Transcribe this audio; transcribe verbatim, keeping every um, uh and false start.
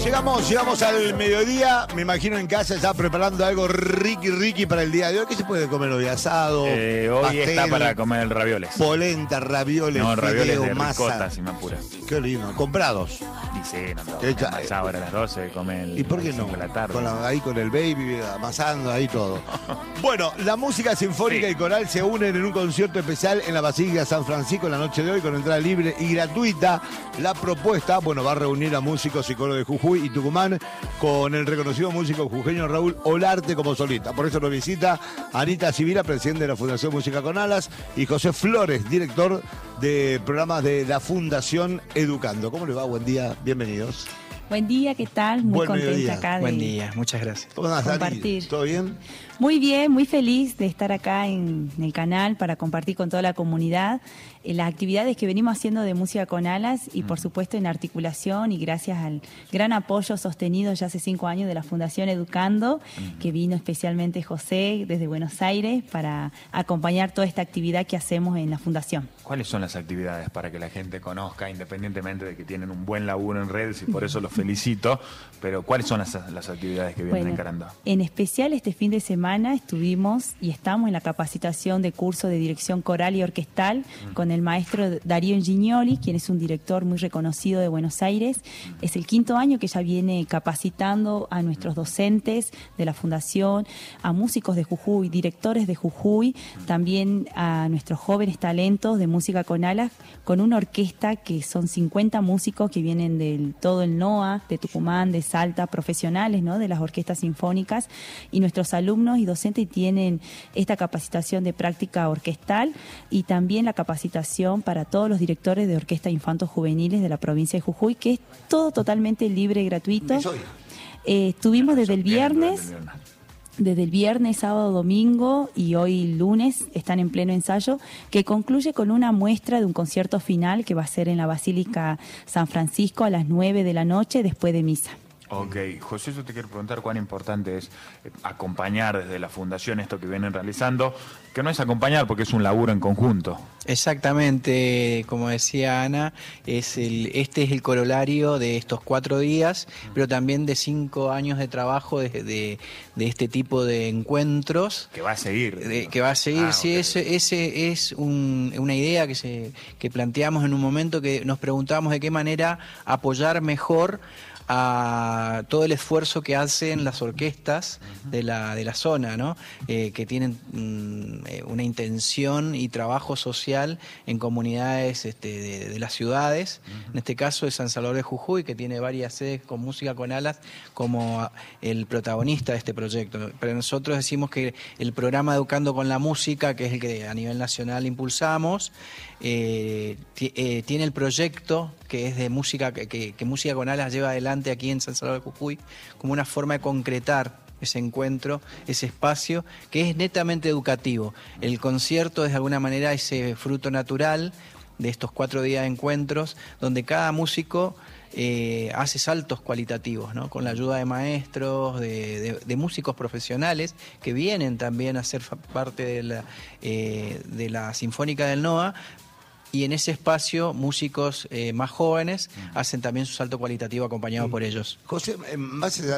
Llegamos, llegamos al mediodía, me imagino en casa ya preparando algo riqui riqui para el día de hoy. ¿Qué se puede comer hoy? Asado, eh, Hoy pastel, está para comer ravioles. Polenta, ravioles, No, ravioles fideo, de masa. ricota, si me apuras. Qué lindo, comprados. Dice, no, no, Echa- más ahora a las doce, come el, ¿Y por qué no? de la tarde. Con la- ahí con el baby, amasando, ahí todo. Bueno, la música sinfónica Sí. y coral se unen en un concierto especial en la Basílica San Francisco en la noche de hoy con entrada libre y gratuita. La propuesta, bueno, va a reunir a músicos y coros de Jujuy y Tucumán con el reconocido músico jujeño Raúl Olarte como solista. Por eso nos visita Anita Sibila, presidente de la Fundación Música con Alas, y José Flores, director de programas de la Fundación Educando. ¿Cómo le va? Buen día, bienvenidos. Buen día, ¿qué tal? Muy Buen contenta mediodía. acá de Buen día, muchas gracias. ¿Cómo andás, Dani? compartir. ¿Todo bien? Muy bien, muy feliz de estar acá en, en el canal para compartir con toda la comunidad eh, las actividades que venimos haciendo de Música con Alas y por supuesto en articulación y gracias al gran apoyo sostenido ya hace cinco años de la Fundación Educando, que vino especialmente José desde Buenos Aires para acompañar toda esta actividad que hacemos en la Fundación. ¿Cuáles son las actividades para que la gente conozca, independientemente de que tienen un buen laburo en redes y por eso los felicito, pero cuáles son las, las actividades que vienen Bueno, encarando? en especial este fin de semana estuvimos y estamos en la capacitación de curso de dirección coral y orquestal mm. con el maestro Darío Gignoli, quien es un director muy reconocido de Buenos Aires. Mm. Es el quinto año que ya viene capacitando a nuestros docentes de la Fundación, a músicos de Jujuy, directores de Jujuy, mm. también a nuestros jóvenes talentos de Música con Alas, con una orquesta que son cincuenta músicos que vienen de todo el NOA, de Tucumán, de Salta, profesionales, ¿no?, de las orquestas sinfónicas, y nuestros alumnos y docentes tienen esta capacitación de práctica orquestal y también la capacitación para todos los directores de orquestas infantos juveniles de la provincia de Jujuy, que es todo totalmente libre y gratuito. Eh, estuvimos desde el viernes, desde el viernes, sábado, domingo y hoy lunes están en pleno ensayo, que concluye con una muestra de un concierto final que va a ser en la Basílica San Francisco a las nueve de la noche después de misa. Ok, José, yo te quiero preguntar cuán importante es acompañar desde la Fundación esto que vienen realizando, que no es acompañar porque es un laburo en conjunto. Exactamente, como decía Ana, es el, este es el corolario de estos cuatro días, pero también de cinco años de trabajo de, de, de este tipo de encuentros. Que va a seguir. De, que va a seguir, ah, sí, okay. ese, ese es un, una idea que, se, que planteamos en un momento que nos preguntamos de qué manera apoyar mejor a todo el esfuerzo que hacen las orquestas de la, de la zona, ¿no? Eh, que tienen mm, una intención y trabajo social en comunidades este, de, de las ciudades, uh-huh. en este caso de San Salvador de Jujuy, que tiene varias sedes con Música con Alas como el protagonista de este proyecto. Pero nosotros decimos que el programa Educando con la Música, que es el que a nivel nacional impulsamos, eh, t- eh, tiene el proyecto que es de música, que, que, que Música con Alas lleva adelante aquí en San Salvador de Jujuy, como una forma de concretar ese encuentro, ese espacio, que es netamente educativo. El concierto es de alguna manera ese fruto natural de estos cuatro días de encuentros, donde cada músico eh, hace saltos cualitativos, ¿no?, con la ayuda de maestros, de, de, de músicos profesionales, que vienen también a ser parte de la, eh, de la Sinfónica del NOA. Y en ese espacio, músicos eh, más jóvenes hacen también su salto cualitativo acompañados sí. por ellos. José, más allá